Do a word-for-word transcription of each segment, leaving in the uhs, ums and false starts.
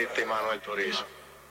este Manuel Turizo.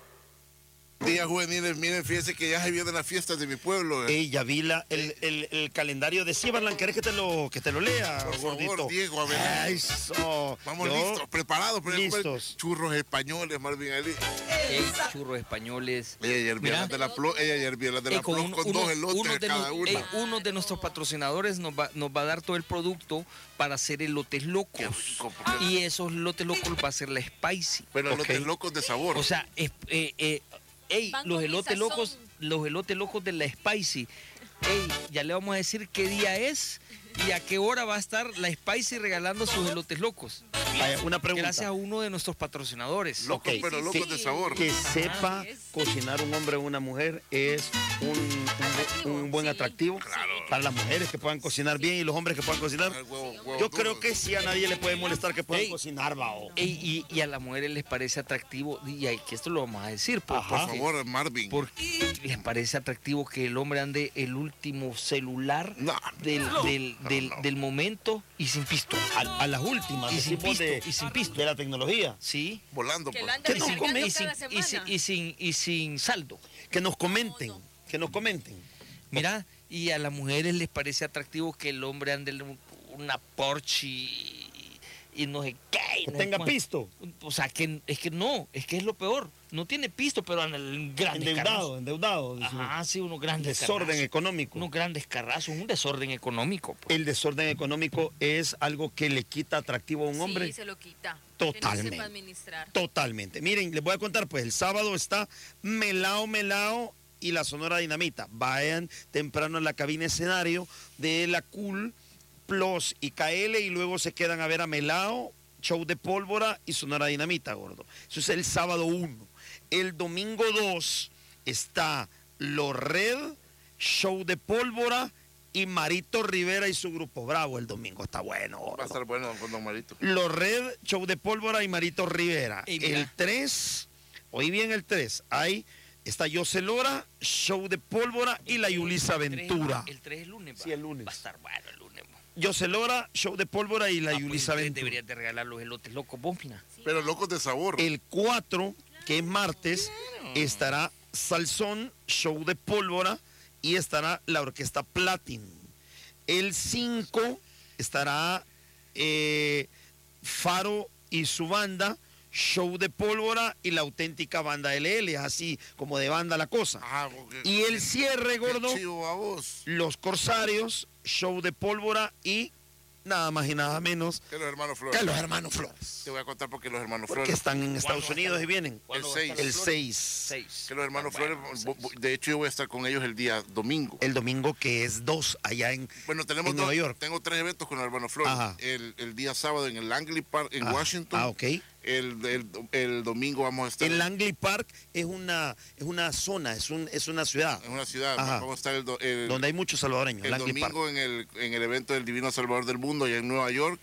Días juveniles, miren, fíjense que ya se vienen las fiestas de mi pueblo. Ey, ya vi la, el, el, el calendario de Ciberland. ¿Querés que te lo, que te lo lea, Por gordito? favor, Diego, a ver. Eso. Vamos Yo- listos, preparados. Pero listos. Churros españoles, Marvin Ali. Ey, churros españoles. Ella ayer vio Mira. las de la Plo, ella ayer vio las de la Ey, con Plo uno- con uno- dos elotes uno de de cada nos- una. ey, uno de nuestros patrocinadores nos va, nos va a dar todo el producto para hacer elotes locos. Qué rico, porque- Y esos elotes locos va a ser la spicy. Pero Ok. elotes locos de sabor. O sea, es- eh, eh, ey, Van los con elotes el sazón. locos, los elotes locos de la spicy. Ey, ya le vamos a decir qué día es y a qué hora va a estar la spicy regalando sus elotes locos. Vaya, una pregunta. Gracias a uno de nuestros patrocinadores. locos, ok, pero sí, locos sí. de sabor. Que sepa Así es. cocinar un hombre o una mujer es un, un bu- Atractivo, un buen sí. atractivo para las mujeres que puedan cocinar bien y los hombres que puedan cocinar. El huevo- huevo Yo duro. creo que sí, a nadie le puede molestar que puedan Ey. cocinar, bao. Ey, y, y a las mujeres les parece atractivo, y hay que esto lo vamos a decir, por, Ajá. Por porque- favor, Marvin. porque les parece atractivo que el hombre ande el último celular No. del, del, No, del- no. del momento y sin pisto. A, a las últimas, Y sin decimos, pisto, de, y sin pisto. de la tecnología. ¿Sí? Volando, Que pues. lo anda ¿Qué nos recargando come? Y sin, cada y, sin, semana. y, sin, y sin saldo. Que nos comenten, que nos comenten. Mira, y a las mujeres les parece atractivo que el hombre ande en una Porsche y, y no sé qué. y Que no sé tenga cuánto. pisto. O sea, que es que no, es que es lo peor. No tiene pisto, pero anda en grandes Endeudado, carrazos. endeudado. decimos. Ajá, sí, unos grandes Desorden carrazos. económico. Unos grandes carrazos, un desorden económico. pues. El desorden económico es algo que le quita atractivo a un hombre. Sí, se lo quita. Totalmente. Que no sepa administrar. Totalmente. Miren, les voy a contar, pues el sábado está Melao Melao y la Sonora Dinamita. Vayan temprano a la cabina escenario de la Cool Plus y K L y luego se quedan a ver a Melao, Show de Pólvora y Sonora Dinamita, gordo. Eso es el sábado uno. El domingo dos está Lo Red, Show de Pólvora y Marito Rivera y su grupo Bravo. El domingo está bueno, gordo. Va a estar bueno con Don Marito. Los Red, Show de Pólvora y Marito Rivera. Y mira. El tres, oí bien el tres, ahí está José Lora, Show de Pólvora y la Yulisa El tres- Ventura. El tres es lunes. Sí, va. el lunes. Va a estar bueno el lunes. va. José Lora, Show de Pólvora y la Ah, pues, Yulisa entonces Ventura. deberías de regalar los elotes locos, vos, mira. Pero locos de sabor. El cuatro, que es martes, estará Salsón, Show de Pólvora y estará la Orquesta Platin. El cinco estará eh, Faro y su banda, Show de Pólvora y la auténtica banda L L, así como de banda la cosa. Ah, porque- Y el cierre, qué gordo, chivo a vos. Los Corsarios, Show de Pólvora y nada más y nada menos Que los hermanos Flores. que los hermanos Flores. Te voy a contar porque los hermanos Porque Flores. están en Estados Unidos y vienen. El ¿Cuándo va a seis. estar El los Flores? seis. Seis. Que los hermanos Ah, bueno, Flores. seis. bo- bo- De hecho, yo voy a estar con ellos el día domingo. El domingo que es dos allá en, Bueno, tenemos en dos- Nueva York. Tengo tres eventos con los hermanos Flores. Ajá. El, el día sábado en el Langley Park en Ah, Washington. Ah, ok. El, el, el domingo vamos a estar El Langley Park es una, es una zona, es, un, es una ciudad en una ciudad. Ajá. Vamos a estar el, do- el- donde hay muchos salvadoreños. el Langley Park. domingo en el, en el evento del Divino Salvador del Mundo allá en Nueva York.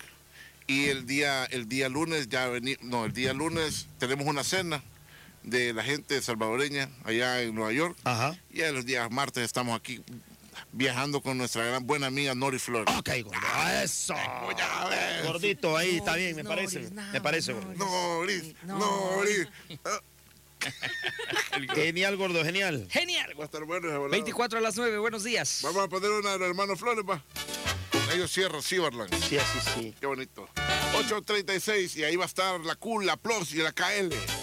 Y el día, el día lunes ya veni, no, el día lunes tenemos una cena de la gente salvadoreña allá en Nueva York. Ajá. Y ya los días martes estamos aquí viajando con nuestra gran buena amiga Nori Flores. Ok, gordo. Eso. ya ves. Gordito, ahí está bien, me no, parece. no, me parece, no, gordo. Nori, No. Nori. Ah, Genial, gordo, genial. Genial. va a estar bueno ese volado. veinticuatro a las nueve, buenos días. Vamos a poner una de los hermanos Flores, va. Con ellos cierra Ciberland. Sí, así sí. Qué bonito. ocho treinta y seis y ahí va a estar la Cool, la Plus y la K L.